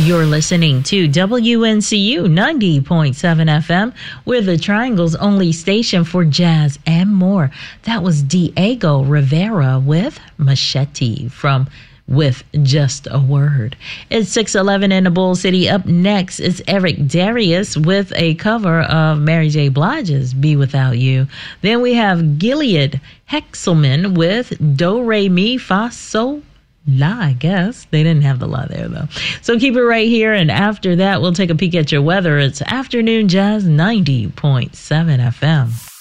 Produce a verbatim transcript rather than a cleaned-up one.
You're listening to W N C U ninety point seven F M. We're the Triangle's only station for jazz and more. That was Diego Rivera with Machete from With Just a Word. It's six eleven in the Bull City. Up next is Eric Darius with a cover of Mary J. Blige's Be Without You. Then we have Gilead Hexelman with Do Re Mi Fa Sol La, I guess. They didn't have the la there, though. So keep it right here, and after that, we'll take a peek at your weather. It's Afternoon Jazz ninety point seven F M.